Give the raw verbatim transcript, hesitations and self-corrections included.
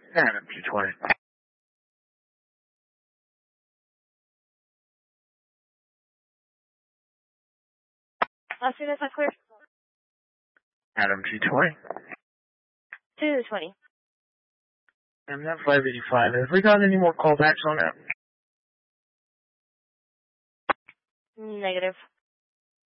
Adam two twenty. I'll see this, I'm clear. Adam two twenty. two twenty. And that five eighty-five. Have we got any more callbacks on that? Negative.